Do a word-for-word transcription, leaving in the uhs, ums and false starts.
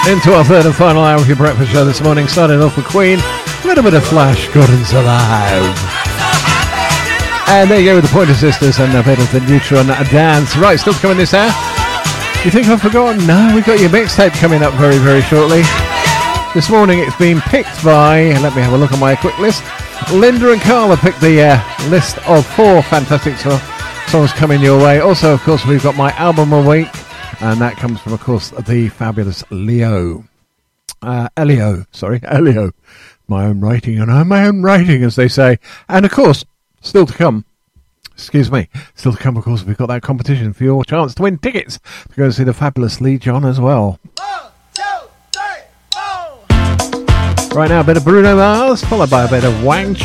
Into our third and final hour of your breakfast show this morning, starting off with Queen, a little bit of Flash, Gordon's Alive. And there you go with the Pointer Sisters and a bit of the Neutron Dance. Right, still coming this hour. You think I've forgotten? No, we've got your mixtape coming up very, very shortly. This morning it's been picked by, let me have a look at my quick list. Linda and Carla picked the uh, list of four fantastic so- songs coming your way. Also, of course, we've got my album a week. And that comes from, of course, the fabulous Leo. Uh, Elio, sorry, Elio. My own writing, and I'm my own writing, as they say. And, of course, still to come, excuse me, still to come, of course, we've got that competition for your chance to win tickets to go and see the fabulous Lee John as well. One, two, three, four. Right now, a bit of Bruno Mars, followed by a bit of Wang Chung.